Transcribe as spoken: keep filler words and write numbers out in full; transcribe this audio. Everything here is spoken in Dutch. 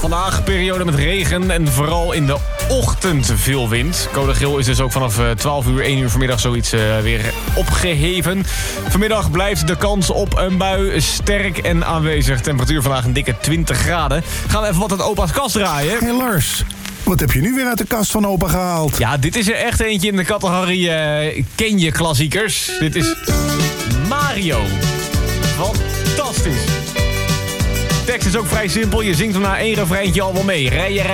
Vandaag periode met regen en vooral in de ochtend veel wind. Code geel is dus ook vanaf twaalf uur, één uur vanmiddag zoiets uh, weer opgeheven. Vanmiddag blijft de kans op een bui sterk en aanwezig. Temperatuur vandaag een dikke twintig graden. Gaan we even wat uit opa's kast draaien. Hey Lars, wat heb je nu weer uit de kast van opa gehaald? Ja, dit is er echt eentje in de categorie uh, ken je klassiekers. Dit is Mario. Fantastisch. De tekst is ook vrij simpel. Je zingt hem na één refreintje al wel mee. Rij je